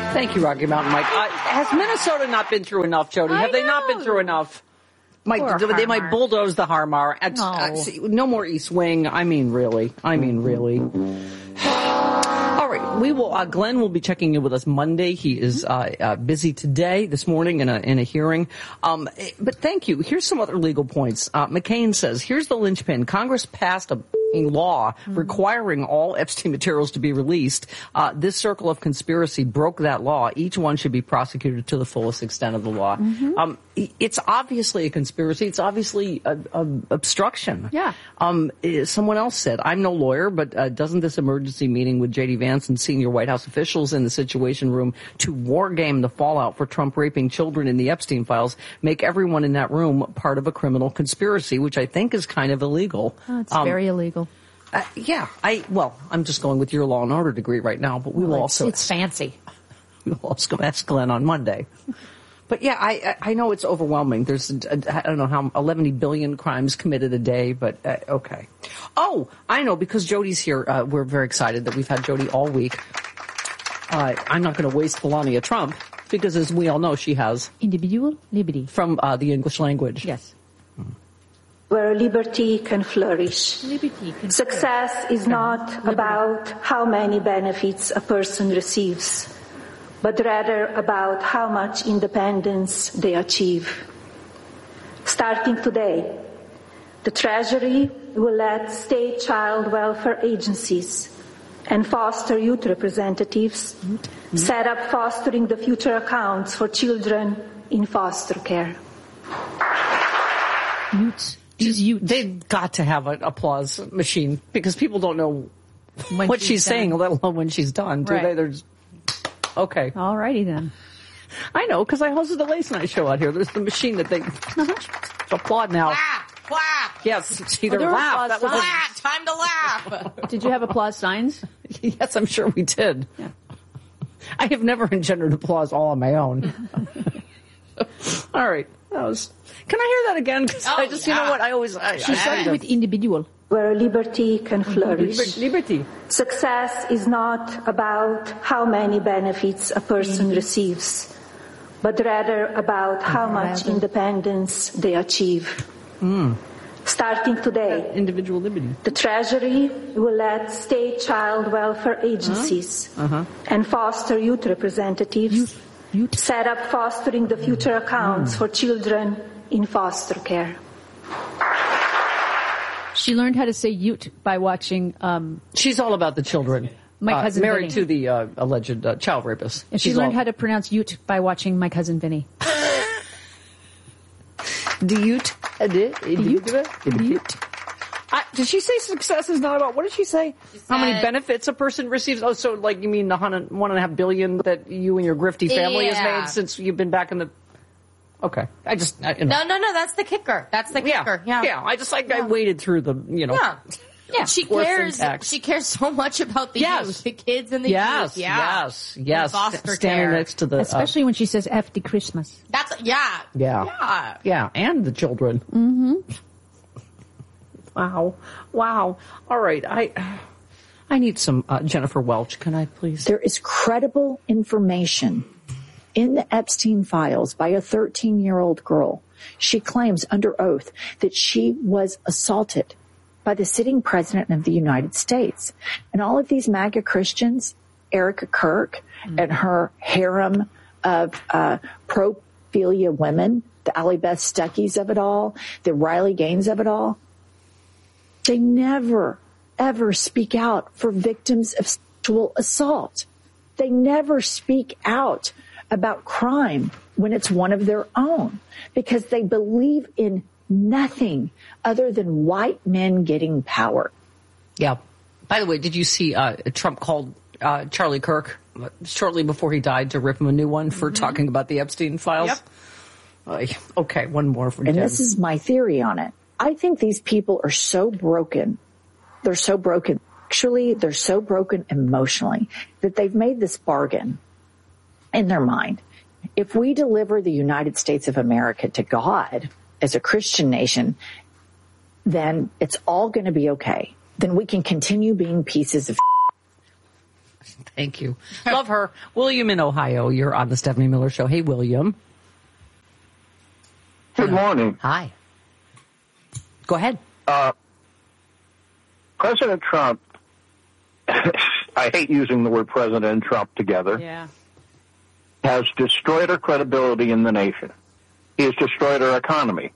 Thank you, Rocky Mountain Mike. Has Minnesota not been through enough, Jody? Have they not been through enough? They might bulldoze the Harmar. No more East Wing. I mean, really. All right, we will. Glenn will be checking in with us Monday. He is busy this morning in a hearing. But thank you. Here's some other legal points. McCain says, here's the linchpin. Congress passed a law requiring all Epstein materials to be released. This circle of conspiracy broke that law. Each one should be prosecuted to the fullest extent of the law. It's obviously a conspiracy. It's obviously obstruction. Yeah. Someone else said, I'm no lawyer, but doesn't this emergency meeting with J.D. Vance and senior White House officials in the Situation Room to war game the fallout for Trump raping children in the Epstein files make everyone in that room part of a criminal conspiracy, which I think is kind of illegal. Oh, it's very illegal. I'm just going with your law and order degree right now, but we will also... It's fancy. We'll also ask Glenn on Monday. But yeah, I know it's overwhelming. There's, I don't know how, 11 billion crimes committed a day, but okay. Oh, I know, because Jody's here, we're very excited that we've had Jody all week. I'm not going to waste Melania Trump, because as we all know, she has... Individual liberty. From the English language. Yes. Where liberty can flourish. Success is not about how many benefits a person receives, but rather about how much independence they achieve. Starting today, the Treasury will let state child welfare agencies and foster youth representatives set up fostering the future accounts for children in foster care. They've got to have an applause machine, because people don't know what she's saying, let alone when she's done, do they? They're just, okay. All righty then. I know, because I hosted the Late Night Show out here. There's the machine that they applaud now. Clap! Yes, it's either laugh. That was clap! Time to laugh! Did you have applause signs? Yes, I'm sure we did. Yeah. I have never engendered applause all on my own. All right. Can I hear that again? Because you know what? She started with individual. Where liberty can flourish. Liberty. Success is not about how many benefits a person receives, but rather about how much independence they achieve. Starting today, individual liberty. The Treasury will let state child welfare agencies and foster youth representatives set up fostering the future accounts for children in foster care. She learned how to say "ute" by watching. She's all about the children. My cousin married Vinny. to the alleged child rapist. And she learned how to pronounce "ute" by watching My Cousin Vinny. The ute. Did she say success is not about? What did she say? How many benefits a person receives? Oh, so like you mean the 1.5 billion that you and your grifty family has made since you've been back in the. Okay, I just No. That's the kicker. That's the kicker. Yeah. I waded through the Yeah. She cares. She cares so much about the youth, the kids and the youth. Yes. Foster Standing care. next to the, especially when she says "F the Christmas." That's and the children. Mm-hmm. Wow. All right, I need some Jennifer Welch. Can I please? There is credible information in the Epstein files by a 13-year-old girl. She claims under oath that she was assaulted by the sitting president of the United States. And all of these MAGA Christians, Erica Kirk and her harem of pro-philia women, the Allie Beth Stuckeys of it all, the Riley Gaines of it all, they never, ever speak out for victims of sexual assault. They never speak out about crime when it's one of their own, because they believe in nothing other than white men getting power. Yeah. By the way, did you see Trump called Charlie Kirk shortly before he died to rip him a new one for talking about the Epstein files? Yep. Okay, one more for Jen. And this is my theory on it. I think these people are so broken. They're so broken. Actually, they're so broken emotionally that they've made this bargain in their mind. If we deliver the United States of America to God as a Christian nation, then it's all going to be okay. Then we can continue being pieces of Thank you. Love her. William in Ohio, you're on the Stephanie Miller Show. Hey, William. Good morning. Hi. Go ahead. President Trump, I hate using the word President and Trump together, has destroyed our credibility in the nation. He has destroyed our economy.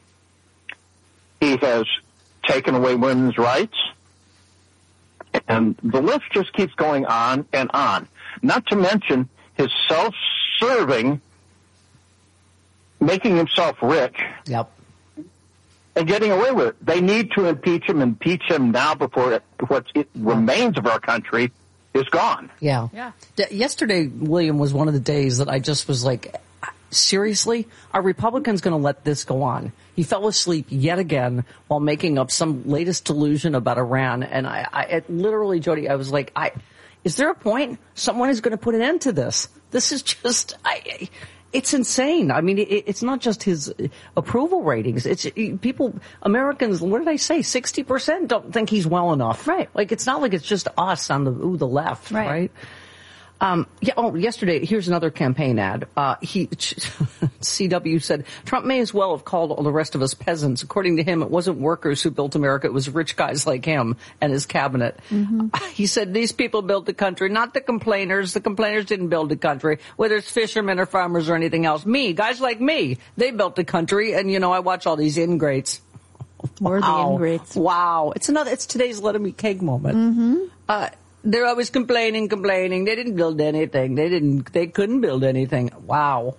He has taken away women's rights. And the list just keeps going on and on. Not to mention his self-serving, making himself rich. Yep. And getting away with it. They need to impeach him now before what remains of our country is gone. Yeah. Yesterday, William, was one of the days that I just was like, seriously? Are Republicans going to let this go on? He fell asleep yet again while making up some latest delusion about Iran. And I literally, Jody, I was like, is there a point? Someone is going to put an end to this. This is just, it's insane. I mean, it's not just his approval ratings. It's people, Americans, what did I say? 60% don't think he's well enough. Right. Like, it's not like it's just us on the left, right? Yesterday, here's another campaign ad. CW said, Trump may as well have called all the rest of us peasants. According to him, it wasn't workers who built America. It was rich guys like him and his cabinet. Mm-hmm. He said, these people built the country, not the complainers. The complainers didn't build the country, whether it's fishermen or farmers or anything else. Guys like me, they built the country. And, I watch all these ingrates. Or the ingrates. Wow. It's today's let 'em eat cake moment. Mm-hmm. They're always complaining. They didn't build anything. They couldn't build anything. Wow.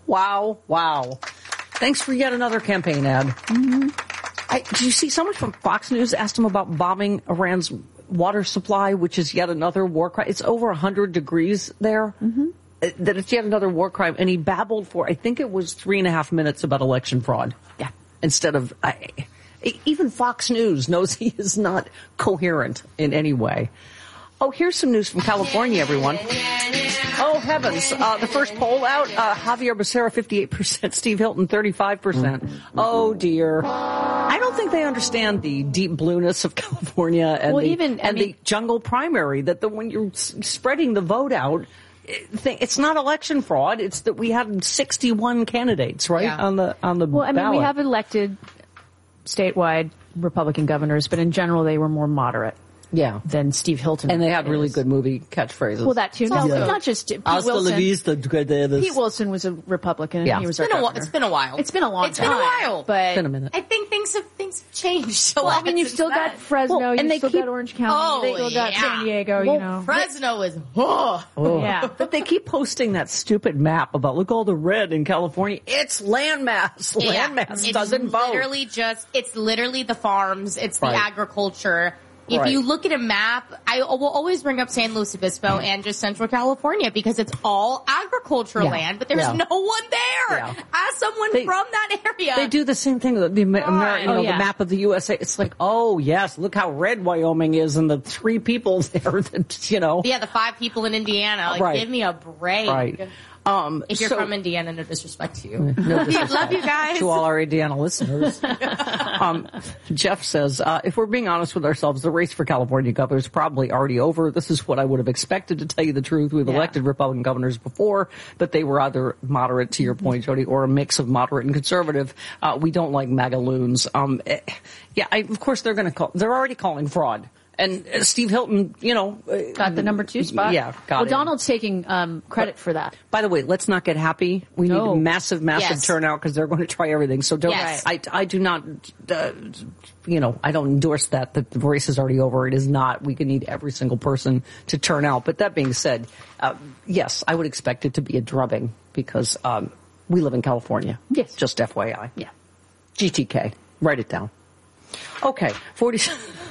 Thanks for yet another campaign ad. Mm-hmm. Did you see someone from Fox News asked him about bombing Iran's water supply, which is yet another war crime? It's over 100 degrees there. Mm-hmm. That it's yet another war crime. And he babbled for, I think it was 3.5 minutes about election fraud. Yeah. Instead of, even Fox News knows he is not coherent in any way. Oh, here's some news from California, everyone. Oh, heavens. The first poll out, Javier Becerra, 58%, Steve Hilton, 35%. Oh, dear. I don't think they understand the deep blueness of California and the jungle primary, that when you're spreading the vote out, it's not election fraud. It's that we had 61 candidates, right, on the ballot. We have elected statewide Republican governors, but in general, they were more moderate. Yeah. Than Steve Hilton. And they had really good movie catchphrases. Well, that too. No, not just Pete Wilson. Pete Wilson was a Republican. And he was our governor. It's been a while. It's been a long time. It's been a while. But it's been a minute. I think things have changed. So you've still got Fresno, and you've still got Orange County, you've still got San Diego, Fresno is, yeah. But they keep posting that stupid map about, look all the red in California. It's landmass. Landmass doesn't vote. It's literally the farms. It's the agriculture. If you look at a map, I will always bring up San Luis Obispo and just Central California because it's all agricultural land, but there's no one there. Ask someone from that area. They do the same thing. The map of the USA. It's like, oh yes, look how red Wyoming is, and the 3 people there. Yeah, the 5 people in Indiana. Give me a break. Right. If you're from Indiana, no disrespect to you. No disrespect. Love you guys. To all our Indiana listeners. Jeff says, if we're being honest with ourselves, the race for California governor is probably already over. This is what I would have expected, to tell you the truth. We've elected Republican governors before, but they were either moderate, to your point, Jody, or a mix of moderate and conservative. We don't like MAGA loons. Of course they're already calling fraud. And Steve Hilton, got the number 2 spot. Yeah, got it. Donald's taking credit for that. By the way, let's not get happy. We need a massive turnout because they're going to try everything. So don't. Yes. I do not. I don't endorse that the race is already over. It is not. We can need every single person to turn out. But that being said, yes, I would expect it to be a drubbing because we live in California. Yes, just FYI. Yeah. GTK. Write it down. Okay, 40.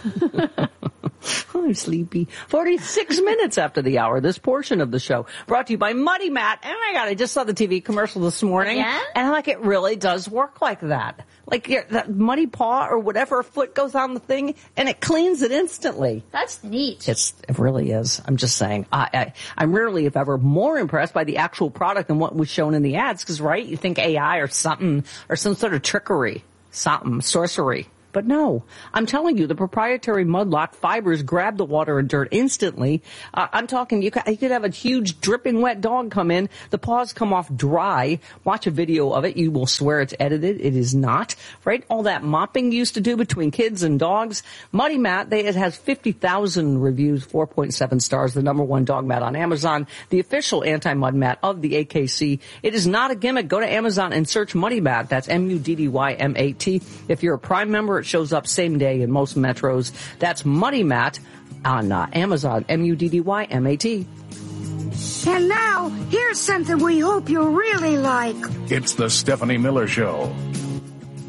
I'm sleepy. 46 minutes after the hour. This portion of the show brought to you by Muddy Mat. And I just saw the TV commercial this morning. Yeah? And it really does work like that. Like that muddy paw or whatever foot goes on the thing, and it cleans it instantly. That's neat. It really is. I'm just saying. I'm rarely, if ever, more impressed by the actual product than what was shown in the ads. Because, you think AI or something, or some sort of trickery, something, sorcery. But no, I'm telling you, the proprietary Mudlock fibers grab the water and dirt instantly. I'm talking, you could have a huge dripping wet dog come in, the paws come off dry. Watch a video of it. You will swear it's edited. It is not, right? All that mopping you used to do between kids and dogs. Muddy Mat, it has 50,000 reviews, 4.7 stars, the #1 dog mat on Amazon, the official anti-mud mat of the AKC. It is not a gimmick. Go to Amazon and search Muddy Mat. That's MUDDYMAT. If you're a Prime member, it shows up same day in most metros. That's Muddy Mat on Amazon, MUDDYMAT. And now, here's something we hope you'll really like. It's the Stephanie Miller Show.